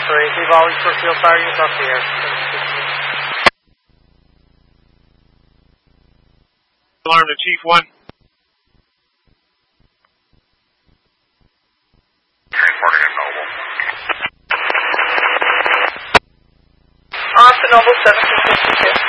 3. Leave all for field fire units off the air. Alarm to Chief 1. Reporting at Noble. On to Noble 1752.